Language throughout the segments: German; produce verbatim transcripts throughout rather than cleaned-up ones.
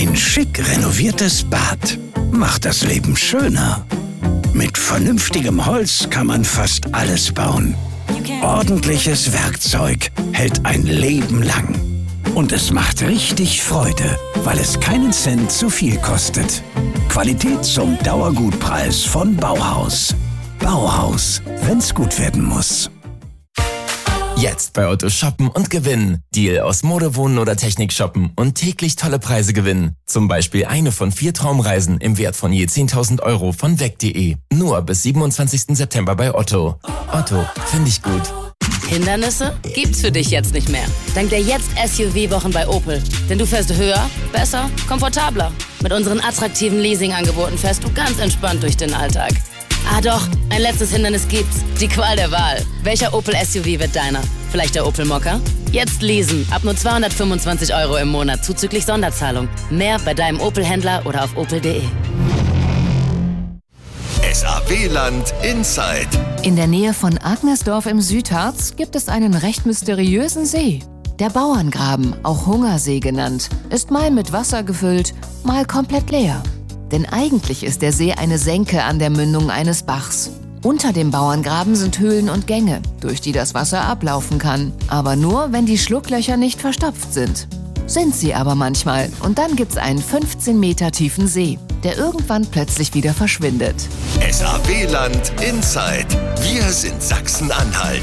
Ein schick renoviertes Bad macht das Leben schöner. Mit vernünftigem Holz kann man fast alles bauen. Ordentliches Werkzeug hält ein Leben lang. Und es macht richtig Freude, weil es keinen Cent zu viel kostet. Qualität zum Dauergutpreis von Bauhaus. Bauhaus, wenn's gut werden muss. Jetzt bei Otto shoppen und gewinnen. Deal aus Mode, Wohnen oder Technik shoppen und täglich tolle Preise gewinnen. Zum Beispiel eine von vier Traumreisen im Wert von je zehntausend Euro von weg punkt de. Nur bis siebenundzwanzigsten September bei Otto. Otto, finde ich gut. Hindernisse gibt's für dich jetzt nicht mehr. Dank der Jetzt-S U V-Wochen bei Opel. Denn du fährst höher, besser, komfortabler. Mit unseren attraktiven Leasing-Angeboten fährst du ganz entspannt durch den Alltag. Ah doch, ein letztes Hindernis gibt's. Die Qual der Wahl. Welcher Opel S U V wird deiner? Vielleicht der Opel Mokka? Jetzt leasen. Ab nur zweihundertfünfundzwanzig Euro im Monat zuzüglich Sonderzahlung. Mehr bei deinem Opel-Händler oder auf opel punkt de. S A W-Land Inside. In der Nähe von Agnesdorf im Südharz gibt es einen recht mysteriösen See. Der Bauerngraben, auch Hungersee genannt, ist mal mit Wasser gefüllt, mal komplett leer. Denn eigentlich ist der See eine Senke an der Mündung eines Bachs. Unter dem Bauerngraben sind Höhlen und Gänge, durch die das Wasser ablaufen kann. Aber nur, wenn die Schlupflöcher nicht verstopft sind. Sind sie aber manchmal. Und dann gibt's einen fünfzehn Meter tiefen See, der irgendwann plötzlich wieder verschwindet. S A W-Land Inside. Wir sind Sachsen-Anhalt.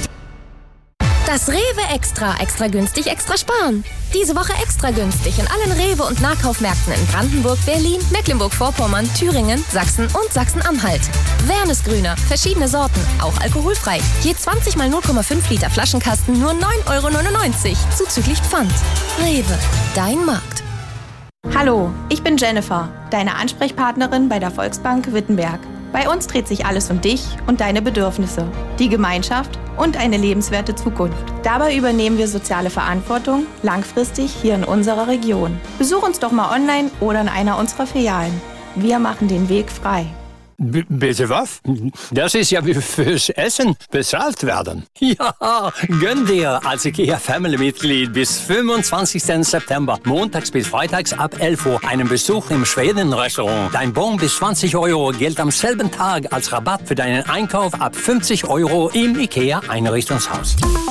Das Rewe Extra. Extra günstig, extra sparen. Diese Woche extra günstig in allen Rewe- und Nahkaufmärkten in Brandenburg, Berlin, Mecklenburg-Vorpommern, Thüringen, Sachsen und Sachsen-Anhalt. Wernesgrüner, verschiedene Sorten, auch alkoholfrei. Je zwanzig mal null Komma fünf Liter Flaschenkasten nur neun Euro neunundneunzig, zuzüglich Pfand. Rewe, dein Markt. Hallo, ich bin Jennifer, deine Ansprechpartnerin bei der Volksbank Wittenberg. Bei uns dreht sich alles um dich und deine Bedürfnisse, die Gemeinschaft und eine lebenswerte Zukunft. Dabei übernehmen wir soziale Verantwortung langfristig hier in unserer Region. Besuch uns doch mal online oder in einer unserer Filialen. Wir machen den Weg frei. B- bitte was? Das ist ja wie fürs Essen bezahlt werden. Ja, gönn dir als IKEA-Family-Mitglied bis fünfundzwanzigsten September, montags bis freitags ab elf Uhr, einen Besuch im Schweden-Restaurant. Dein Bon bis zwanzig Euro gilt am selben Tag als Rabatt für deinen Einkauf ab fünfzig Euro im IKEA-Einrichtungshaus.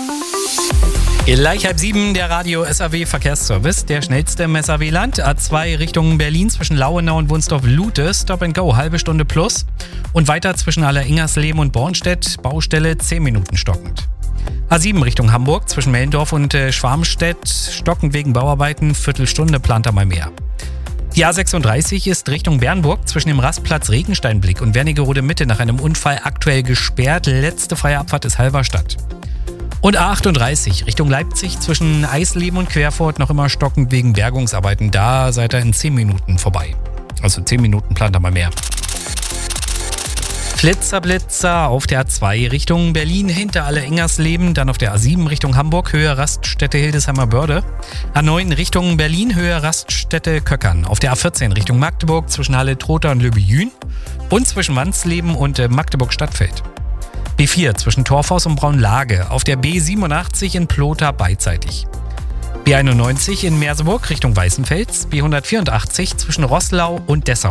Gleich halb sieben, der Radio S A W Verkehrsservice, der schnellste im S A W-Land. A zwei Richtung Berlin zwischen Lauenau und Wunstorf-Lute, Stop and Go, halbe Stunde plus. Und weiter zwischen Aller-Ingersleben und Bornstedt, Baustelle zehn Minuten stockend. A sieben Richtung Hamburg zwischen Mellendorf und äh, Schwarmstedt, stockend wegen Bauarbeiten, Viertelstunde, plant da mal mehr. Die A sechsunddreißig ist Richtung Bernburg zwischen dem Rastplatz Regensteinblick und Wernigerode Mitte nach einem Unfall aktuell gesperrt. Letzte freie Abfahrt ist Halberstadt. Und A achtunddreißig Richtung Leipzig zwischen Eisleben und Querfurt noch immer stockend wegen Bergungsarbeiten. Da seid ihr in zehn Minuten vorbei. Also zehn Minuten, plant da mal mehr. Flitzer, Blitzer auf der A zwei Richtung Berlin hinter Aller-Ingersleben, dann auf der A sieben Richtung Hamburg, Höhe Raststätte Hildesheimer Börde. A neun Richtung Berlin, Höhe Raststätte Köckern. Auf der A vierzehn Richtung Magdeburg zwischen Halle Trotha und Löbejün und zwischen Wansleben und äh, Magdeburg Stadtfeld. B vier zwischen Torfhaus und Braunlage, auf der B siebenundachtzig in Plotha beidseitig. B einundneunzig in Merseburg Richtung Weißenfels, B hundertvierundachtzig zwischen Roßlau und Dessau.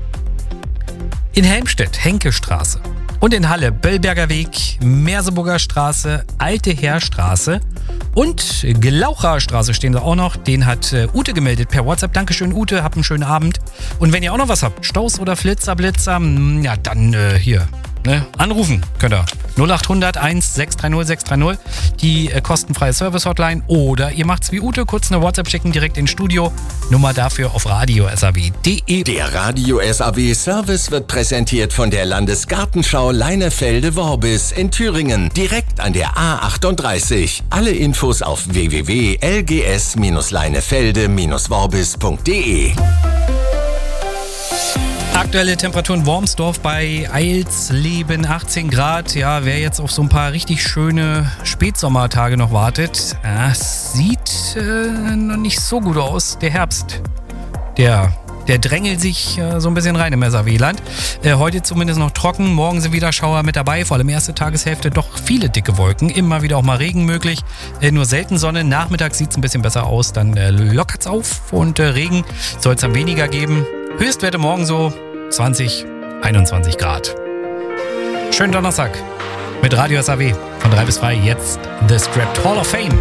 In Helmstedt Henkestraße und in Halle Böllberger Weg, Merseburger Straße, Alte Heerstraße und Glaucher Straße stehen da auch noch. Den hat äh, Ute gemeldet per WhatsApp. Dankeschön Ute, habt einen schönen Abend. Und wenn ihr auch noch was habt, Staus oder Flitzer, Blitzer, mh, ja dann äh, hier. Ne? Anrufen könnt ihr. null achthundert eins sechs drei null sechs drei null, die äh, kostenfreie Service-Hotline. Oder ihr macht's wie Ute, kurz eine WhatsApp schicken, direkt ins Studio. Nummer dafür auf radio S A W punkt de. Der Radio S A W Service wird präsentiert von der Landesgartenschau Leinefelde-Worbis in Thüringen, direkt an der A achtunddreißig. Alle Infos auf w w w punkt l g s leinefelde worbis punkt de. Aktuelle Temperaturen Wormsdorf bei Eilsleben achtzehn Grad. Ja, wer jetzt auf so ein paar richtig schöne Spätsommertage noch wartet, äh, sieht äh, noch nicht so gut aus. Der Herbst, der der drängelt sich äh, so ein bisschen rein im S A W-Land. Äh, heute zumindest noch trocken, morgen sind wieder Schauer mit dabei, vor allem erste Tageshälfte doch viele dicke Wolken, immer wieder auch mal Regen möglich, äh, nur selten Sonne, nachmittags sieht es ein bisschen besser aus, dann äh, lockert es auf und äh, Regen soll es dann weniger geben. Höchstwerte morgen so zwanzig, einundzwanzig Grad. Schönen Donnerstag mit Radio S A W von drei bis drei, jetzt The Scrapped Hall of Fame.